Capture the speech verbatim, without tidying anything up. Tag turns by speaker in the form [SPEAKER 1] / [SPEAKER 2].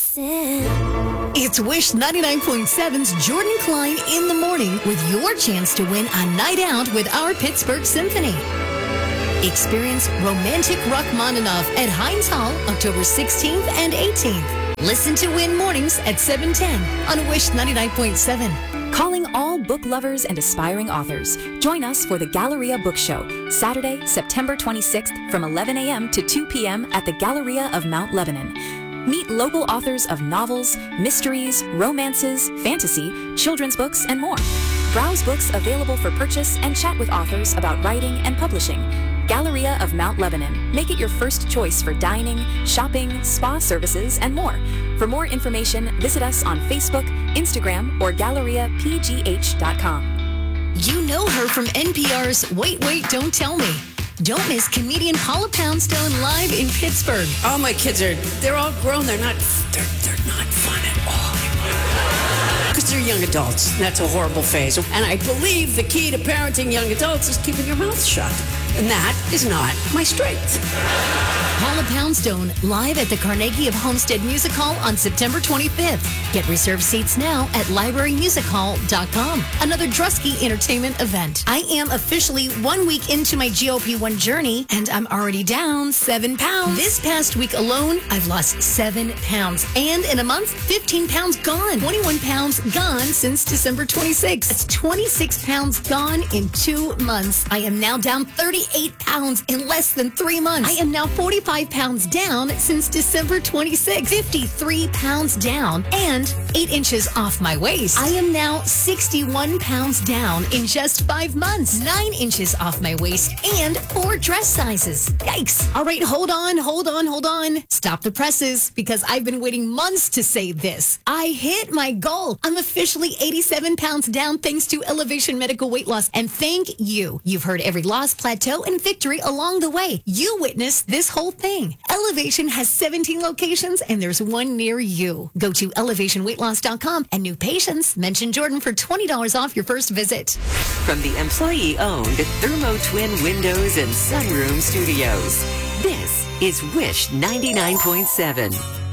[SPEAKER 1] Listen.
[SPEAKER 2] It's Wish ninety-nine point seven's Jordan Klein in the morning with your chance to win a night out with our Pittsburgh Symphony. Experience romantic Rachmaninoff at Heinz Hall October sixteenth and eighteenth. Listen to Win mornings at seven ten on Wish ninety-nine point seven.
[SPEAKER 3] Calling all book lovers and aspiring authors. Join us for the Galleria Book Show, Saturday, September twenty-sixth from eleven a.m. to two p.m. at the Galleria of Mount Lebanon. Meet local authors of novels, mysteries, romances, fantasy, children's books, and more. Browse books available for purchase and chat with authors about writing and publishing. Galleria of Mount Lebanon. Make it your first choice for dining, shopping, spa services, and more. For more information, visit us on Facebook, Instagram, or galleria p g h dot com.
[SPEAKER 2] You know her from N P R's Wait, Wait, Don't Tell Me. Don't miss comedian Paula Poundstone live in Pittsburgh.
[SPEAKER 4] All my kids are, they're all grown. They're not, they're, they're not fun at all. Because they're young adults. That's a horrible phase. And I believe the key to parenting young adults is keeping your mouth shut. And that is not my strength.
[SPEAKER 2] Paula Poundstone live at the Carnegie of Homestead Music Hall on September twenty-fifth. Get reserved seats now at library music hall dot com. Another Drusky Entertainment event. I am officially one week into my G O P one journey, and I'm already down seven pounds. This past week alone, I've lost seven pounds. And in a month, fifteen pounds gone. twenty-one pounds gone since December twenty-sixth. That's twenty-six pounds gone in two months. I am now down thirty-eight pounds in less than three months. I am now forty-five pounds down since December twenty-sixth. fifty-three pounds down and eight inches off my waist. I am now sixty-one pounds down in just five months. nine inches off my waist and four dress sizes. Yikes. All right, hold on, hold on, hold on. Stop the presses because I've been waiting months to say this. I hit my goal. I'm officially eighty-seven pounds down thanks to Elevation Medical Weight Loss. And thank you. You've heard every loss, plateau, and victory along the way. You witnessed this whole thing. Elevation has seventeen locations and there's one near you. Go to elevation weight loss dot com and new patients mention Jordan for twenty dollars off your first visit.
[SPEAKER 5] From the employee-owned Thermo Twin Windows and Sunroom Studios, this is Wish ninety-nine point seven.